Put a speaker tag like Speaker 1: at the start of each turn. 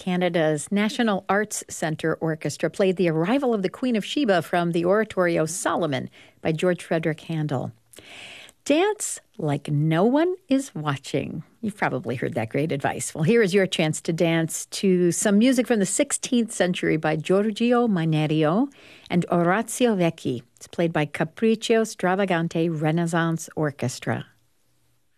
Speaker 1: Canada's National Arts Centre Orchestra played The Arrival of the Queen of Sheba from the oratorio Solomon by George Frederick Handel. Dance like no one is watching. You've probably heard that great advice. Well, here is your chance to dance to some music from the 16th century by Giorgio Mainerio and Orazio Vecchi. It's played by Capriccio Stravagante Renaissance Orchestra.